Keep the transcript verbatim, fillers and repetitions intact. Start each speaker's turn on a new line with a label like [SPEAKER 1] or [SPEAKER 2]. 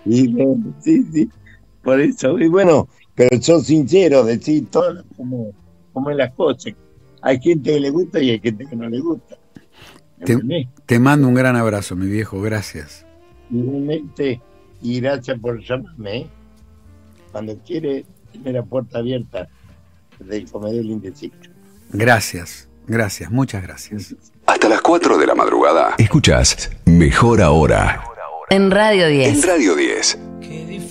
[SPEAKER 1] Y, eh, sí, sí, por eso. Y bueno, pero sos sincero, decís todo como, como en las cosas. Hay gente que le gusta y hay gente que no le gusta.
[SPEAKER 2] Te,
[SPEAKER 1] ¿Entendés?
[SPEAKER 2] te mando un gran abrazo, mi viejo, gracias.
[SPEAKER 1] Igualmente, y gracias por llamarme. ¿Eh? Cuando quiere, tiene la puerta abierta del comedor Indeciso.
[SPEAKER 2] Gracias, gracias, muchas gracias.
[SPEAKER 3] Hasta las cuatro de la madrugada. Escuchás Mejor Ahora.
[SPEAKER 4] En Radio diez.
[SPEAKER 3] En Radio diez.